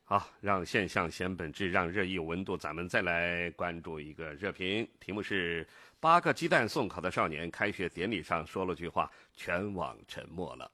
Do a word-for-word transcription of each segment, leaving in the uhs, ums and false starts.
好，让现象显本质，让热议有温度。咱们再来关注一个热评，题目是八个鸡蛋送考的少年开学典礼上说了句话，全网沉默了。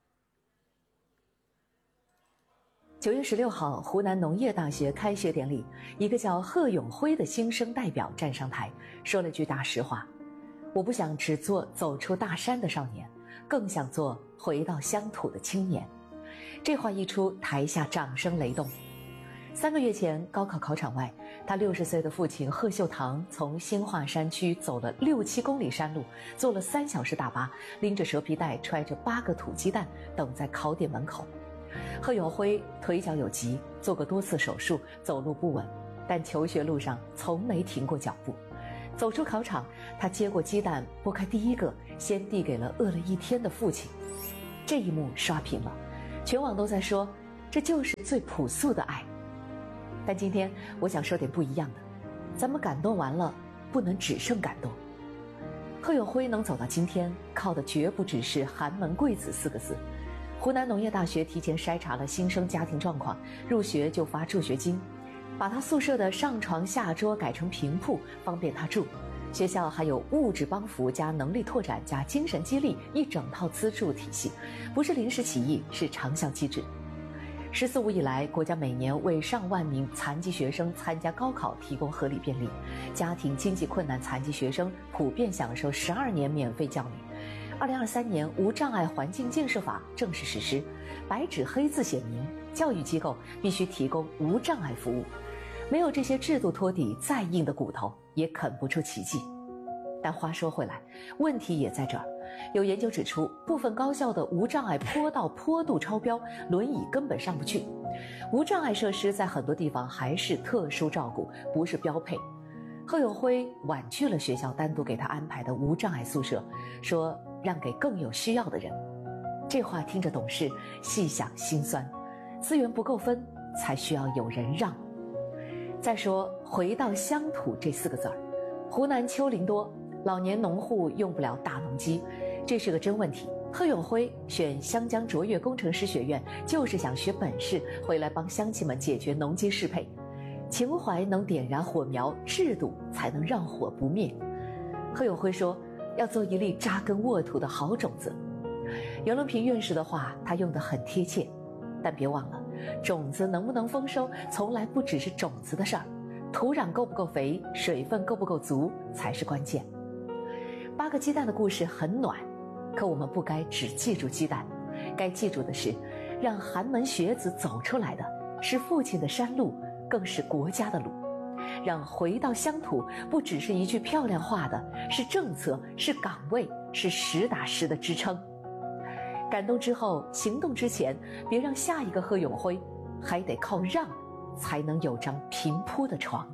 九月十六号，湖南农业大学开学典礼，一个叫贺永辉的新生代表站上台，说了句大实话：我不想只做走出大山的少年，更想做回到乡土的青年。这话一出，台下掌声雷动。三个月前，高考考场外，他六十岁的父亲贺秀堂从新化山区走了六七公里山路，坐了三小时大巴，拎着蛇皮袋，揣着八个土鸡蛋，等在考点门口。贺永辉腿脚有疾，做过多次手术，走路不稳，但求学路上从没停过脚步。走出考场，他接过鸡蛋，剥开第一个，先递给了饿了一天的父亲。这一幕刷屏了，全网都在说，这就是最朴素的爱。但今天我想说点不一样的，咱们感动完了，不能只剩感动。贺永辉能走到今天，靠的绝不只是寒门贵子四个字。湖南农业大学提前筛查了新生家庭状况，入学就发助学金，把他宿舍的上床下桌改成平铺，方便他住。学校还有物质帮扶加能力拓展加精神激励一整套资助体系，不是临时起意，是长效机制。十四五以来，国家每年为上万名残疾学生参加高考提供合理便利，家庭经济困难残疾学生普遍享受十二年免费教育。二零二三年无障碍环境建设法正式实施，白纸黑字写明，教育机构必须提供无障碍服务。没有这些制度托底，再硬的骨头也啃不出奇迹。但话说回来，问题也在这儿。有研究指出，部分高校的无障碍坡道坡度超标，轮椅根本上不去。无障碍设施在很多地方还是特殊照顾，不是标配。贺永辉婉拒了学校单独给他安排的无障碍宿舍，说让给更有需要的人。这话听着懂事，细想心酸，资源不够分，才需要有人让。再说回到乡土这四个字儿，湖南丘陵多，老年农户用不了大农机，这是个真问题。贺永辉选湘江卓越工程师学院，就是想学本事，回来帮乡亲们解决农机适配。情怀能点燃火苗，制度才能让火不灭。贺永辉说，要做一粒扎根沃土的好种子。袁隆平院士的话，他用得很贴切，但别忘了，种子能不能丰收，从来不只是种子的事儿，土壤够不够肥，水分够不够足才是关键。八个鸡蛋的故事很暖，可我们不该只记住鸡蛋，该记住的是，让寒门学子走出来的是父亲的山路，更是国家的路。让回到乡土不只是一句漂亮话的，是政策，是岗位，是实打实的支撑。感动之后，行动之前，别让下一个贺永辉还得靠让才能有张平铺的床。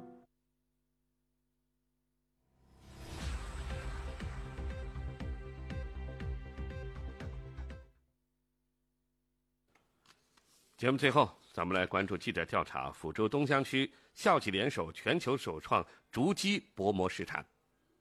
节目最后，咱们来关注记者调查：抚州东乡区校企联手全球首创竹鸡薄膜试产。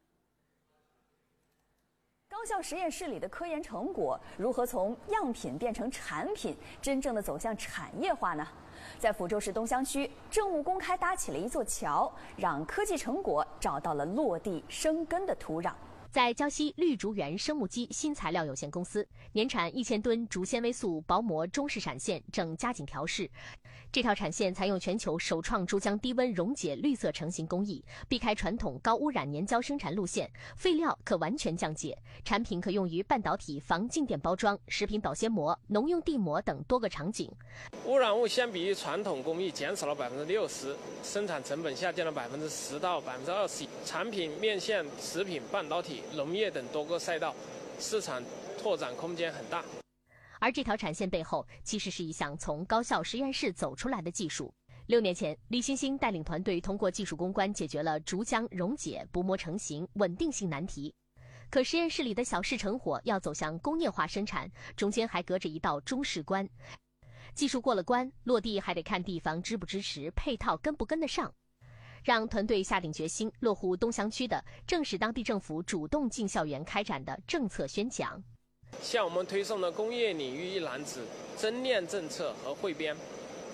高校实验室里的科研成果如何从样品变成产品，真正的走向产业化呢？在抚州市东乡区，政务公开搭起了一座桥，让科技成果找到了落地生根的土壤。 在胶西绿竹园生物基新材料有限公司，年产一千吨竹纤维素薄膜中式产线正加紧调试。这套产线采用全球首创珠浆低温溶解绿色成型工艺，避开传统高污染粘胶生产路线，废料可完全降解，产品可用于半导体防静电包装、食品保鲜膜、农用地膜等多个场景。 污染物相比于传统工艺减少了百分之六十，生产成本下降了百分之十到百分之二十，产品面向食品、半导体、农业等多个赛道，市场拓展空间很大。 而这条产线背后，其实是一项从高校实验室走出来的技术。六年前，李欣欣带领团队通过技术攻关，解决了竹浆溶解、薄膜成型、稳定性难题。可实验室里的小试成火要走向工业化生产，中间还隔着一道中试关。技术过了关，落地还得看地方支不支持，配套跟不跟得上。让团队下定决心落户东乡区的，正是当地政府主动进校园开展的政策宣讲。 向我们推送的工业领域一揽子增量政策和汇编，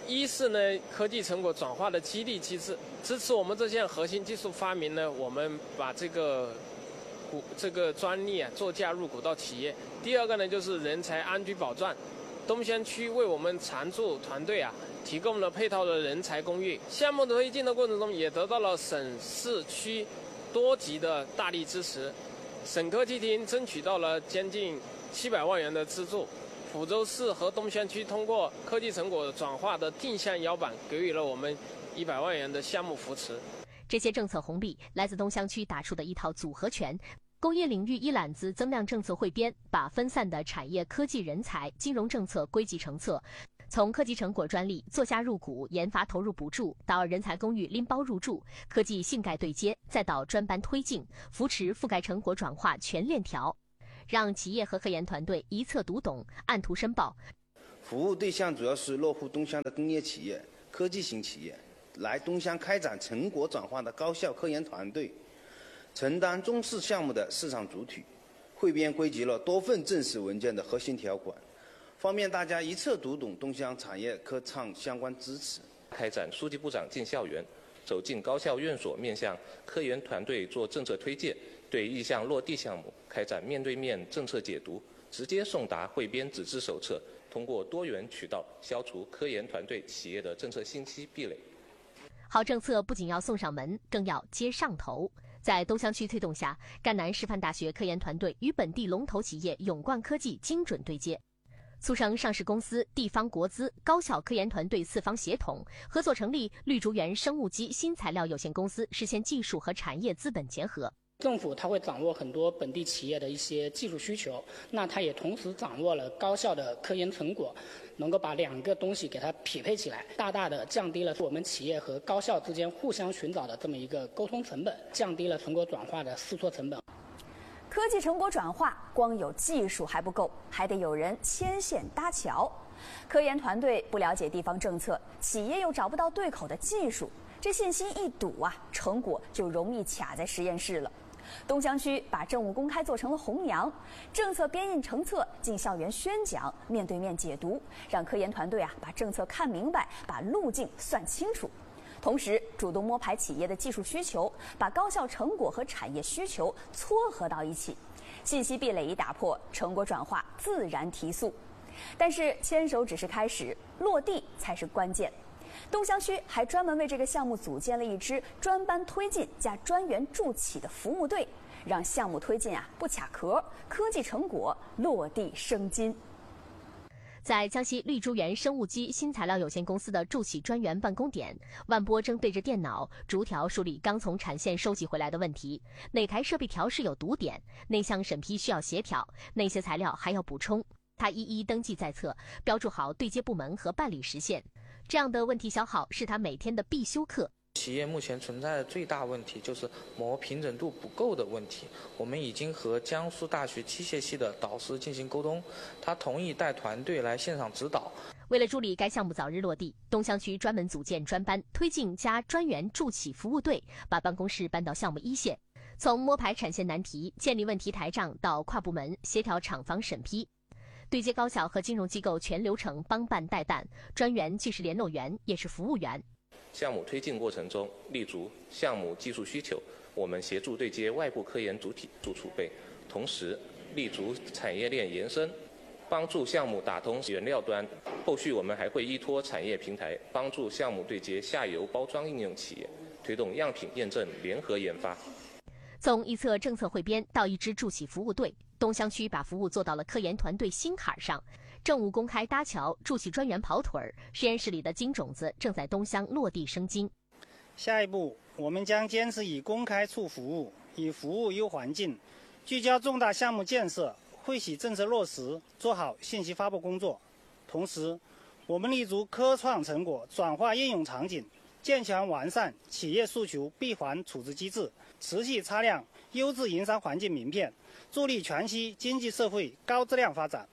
一是呢，科技成果转化的激励机制，支持我们这项核心技术发明呢，我们把这个股这个专利啊作价入股到企业。第二个呢，就是人才安居保障，东乡区为我们常驻团队啊提供了配套的人才公寓。项目推进的过程中，也得到了省市区多级的大力支持，省科技厅争取到了将近七百万元的资助。抚州市和东乡区通过科技成果转化的定向摇板，给予了我们一百万元的项目扶持。 这些政策红利来自东乡区打出的一套组合拳。工业领域一揽子增量政策汇编，把分散的产业科技人才、金融政策归集成册，从科技成果专利作价入股、研发投入补助，到人才公寓拎包入驻、科技性盖对接，再到专班推进、扶持覆盖成果转化全链条。让企业和科研团队一册读懂，按图申报。 服务对象主要是落户东乡的工业企业、科技型企业，来东乡开展成果转化的高校科研团队，承担中试项目的市场主体。汇编归集了多份正式文件的核心条款，方便大家一册读懂东乡产业科创相关支持。 开展书记部长进校园，走进高校院所，面向科研团队做政策推荐。对意向落地项目开展面对面政策解读，直接送达汇编纸质手册，通过多元渠道消除科研团队企业的政策信息壁垒。 好政策不仅要送上门，更要接上头。在东乡区推动下，赣南师范大学科研团队与本地龙头企业永冠科技精准对接，促成上市公司、地方国资、高校科研团队四方协同合作，成立绿竹园生物基新材料有限公司，实现技术和产业资本结合。 政府它会掌握很多本地企业的一些技术需求，那它也同时掌握了高校的科研成果，能够把两个东西给它匹配起来，大大的降低了我们企业和高校之间互相寻找的这么一个沟通成本，降低了成果转化的试错成本。 科技成果转化光有技术还不够，还得有人牵线搭桥。科研团队不了解地方政策，企业又找不到对口的技术，这信息一堵啊，成果就容易卡在实验室了。东乡区把政务公开做成了红娘，政策编印成册进校园宣讲，面对面解读，让科研团队啊把政策看明白，把路径算清楚。同时主动摸排企业的技术需求，把高校成果和产业需求撮合到一起，信息壁垒一打破，成果转化自然提速。但是牵手只是开始，落地才是关键。东乡区还专门为这个项目组建了一支专班推进加专员助企的服务队，让项目推进啊不卡壳，科技成果落地生金。 在江西绿竹园生物基新材料有限公司的助企专员办公点，万波正对着电脑逐条梳理刚从产线收集回来的问题，哪台设备调试有堵点，哪项审批需要协调，哪些材料还要补充，他一一登记在册，标注好对接部门和办理时限。这样的问题消耗是他每天的必修课。 企业目前存在的最大问题就是膜平整度不够的问题，我们已经和江苏大学机械系的导师进行沟通，他同意带团队来现场指导。 为了助力该项目早日落地，东乡区专门组建专班推进加专员助企服务队，把办公室搬到项目一线，从摸排产线难题、建立问题台账到跨部门协调厂房审批，对接高校和金融机构全流程帮办代办，专员既是联络员也是服务员。 项目推进过程中，立足项目技术需求，我们协助对接外部科研主体做储备，同时立足产业链延伸，帮助项目打通原料端。后续我们还会依托产业平台，帮助项目对接下游包装应用企业，推动样品验证联合研发。 从一册政策汇编到一支助企服务队，东乡区把服务做到了科研团队心坎上。政务公开搭桥，助企专员跑腿儿，实验室里的金种子正在东乡落地生金。 下一步，我们将坚持以公开促服务，以服务优环境，聚焦重大项目建设，汇喜政策落实，做好信息发布工作。同时，我们立足科创成果转化应用场景，健全完善企业诉求闭环处置机制，持续擦亮优质营商环境名片，助力全区经济社会高质量发展。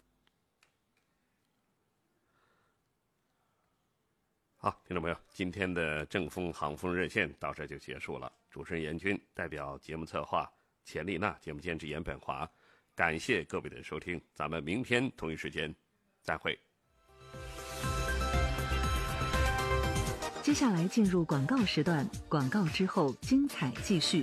好，听众朋友，今天的正风航风热线到这就结束了。主持人严军，代表节目策划钱丽娜，节目监制严本华，感谢各位的收听，咱们明天同一时间再会。 接下来进入广告时段，广告之后精彩继续。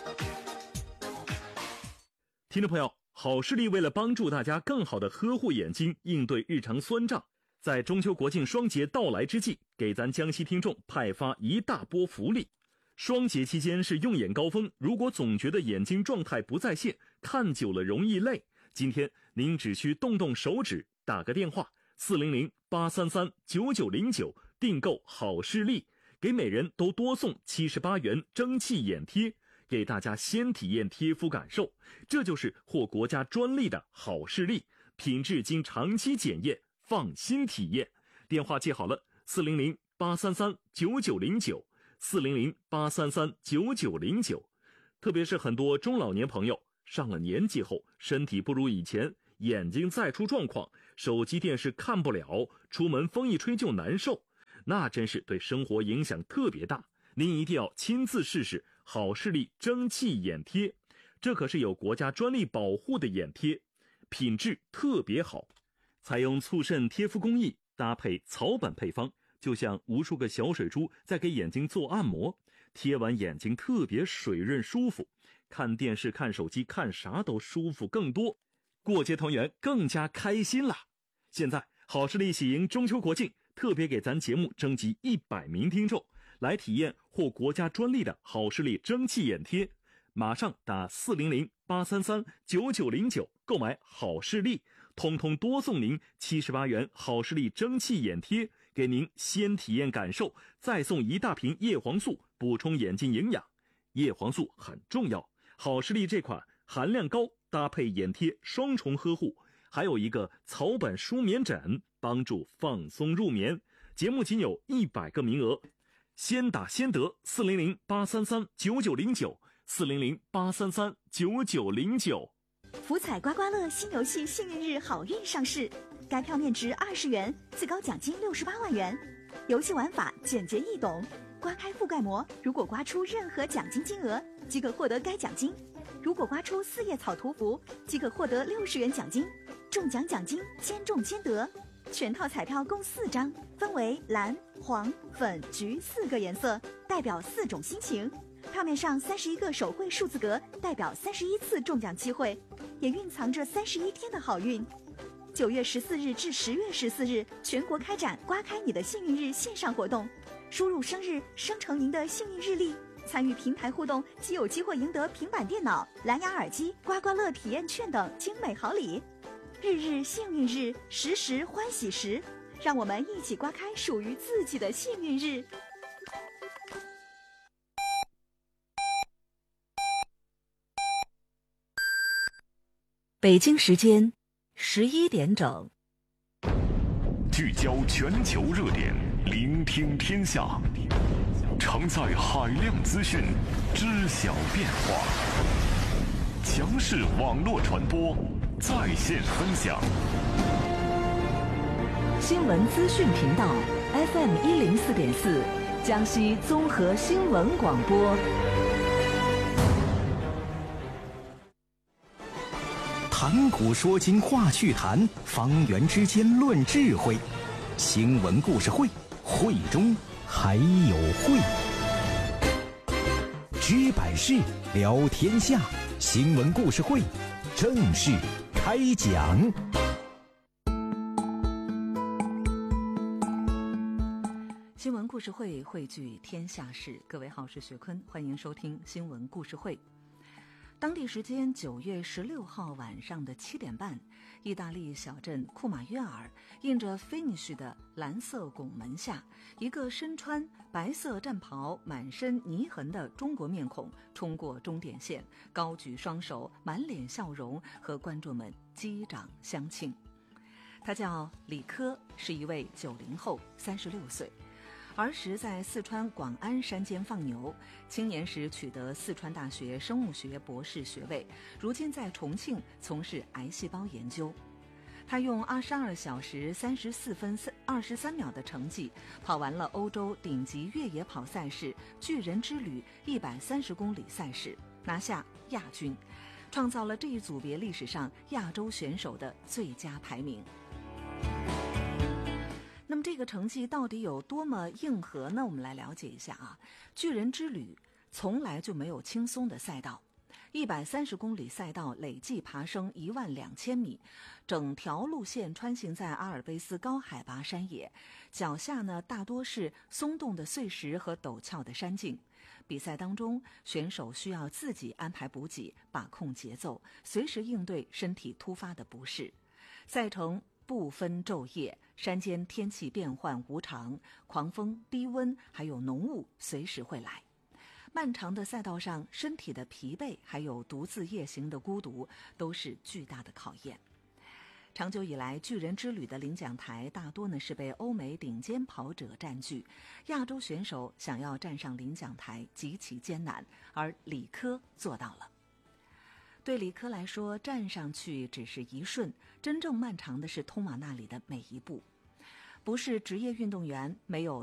听众朋友，好视力为了帮助大家更好地呵护眼睛，应对日常酸胀，在中秋国庆双节到来之际，给咱江西听众派发一大波福利。双节期间是用眼高峰，如果总觉得眼睛状态不在线，看久了容易累，今天您只需动动手指，打个电话四零零八三三九九零九订购好视力，给每人都多送七十八元蒸汽眼贴，给大家先体验贴肤感受。这就是获国家专利的好视力，品质经长期检验，放心体验。电话记好了，四零零八三三九九零九四零零八三三九九零九。特别是很多中老年朋友上了年纪后，身体不如以前，眼睛再出状况，手机电视看不了，出门风一吹就难受，那真是对生活影响特别大。您一定要亲自试试好视力蒸汽眼贴，这可是有国家专利保护的眼贴，品质特别好，采用促渗贴肤工艺，搭配草本配方，就像无数个小水珠在给眼睛做按摩，贴完眼睛特别水润舒服，看电视看手机看啥都舒服更多，过节团圆更加开心啦。现在好视力喜迎中秋国庆，特别给咱节目征集一百名听众来体验获国家专利的好视力蒸汽眼贴，马上打四零零八三三九九零九购买好视力，通通多送您七十八元好视力蒸汽眼贴，给您先体验感受，再送一大瓶叶黄素补充眼睛营养。叶黄素很重要，好视力这款含量高，搭配眼贴双重呵护，还有一个草本舒眠枕，帮助放松入眠。节目仅有一百个名额，先打先得，四零零八三三九九零九四零零八三三九九零九。 福彩刮刮乐新游戏幸运日好运上市，该票面值二十元，最高奖金六十八万元。游戏玩法简洁易懂，刮开覆盖膜，如果刮出任何奖金金额，即可获得该奖金。如果刮出四叶草图符，即可获得六十元奖金。中奖奖金兼中兼得。全套彩票共四张，分为蓝、黄、粉、橘四个颜色，代表四种心情。票面上三十一个手绘数字格，代表三十一次中奖机会，也蕴藏着三十一天的好运。九月十四日至十月十四日，全国开展刮开你的幸运日线上活动，输入生日生成您的幸运日历，参与平台互动即有机会赢得平板电脑、蓝牙耳机、刮刮乐体验券等精美好礼。日日幸运日，时时欢喜时，让我们一起刮开属于自己的幸运日。 北京时间十一点整， 聚焦全球热点，聆听天下，承载海量资讯，知晓变化，强势网络传播，在线分享。 新闻资讯频道 F M 一零四点四，江西综合新闻广播。 谈古说今话趣谈，方圆之间论智慧。新闻故事会，会中还有会。知百事，聊天下。新闻故事会正式开讲。 新闻故事会汇聚天下事，各位好，我是雪坤，欢迎收听新闻故事会。当地时间九月十六号晚上的七点半，意大利小镇库马约尔印着 Finish 的蓝色拱门下，一个身穿白色战袍、满身泥痕的中国面孔冲过终点线，高举双手，满脸笑容，和观众们击掌相庆。他叫李科，是一位九零后，三十六岁。儿时在四川广安山间放牛，青年时取得四川大学生物学博士学位，如今在重庆从事癌细胞研究。他用二十二小时三十四分二十三秒的成绩，跑完了欧洲顶级越野跑赛事巨人之旅一百三十公里赛事，拿下亚军，创造了这一组别历史上亚洲选手的最佳排名。那么这个成绩到底有多么硬核呢？我们来了解一下啊。巨人之旅从来就没有轻松的赛道，一百三十公里赛道累计爬升一万两千米，整条路线穿行在阿尔卑斯高海拔山野，脚下呢大多是松动的碎石和陡峭的山径。比赛当中，选手需要自己安排补给，把控节奏，随时应对身体突发的不适。赛程不分昼夜，山间天气变幻无常，狂风、低温还有浓雾随时会来。漫长的赛道上，身体的疲惫还有独自夜行的孤独都是巨大的考验。长久以来，巨人之旅的领奖台大多呢是被欧美顶尖跑者占据，亚洲选手想要站上领奖台极其艰难，而李科做到了。对李科来说，站上去只是一瞬，真正漫长的是通往那里的每一步。不是职业运动员，没有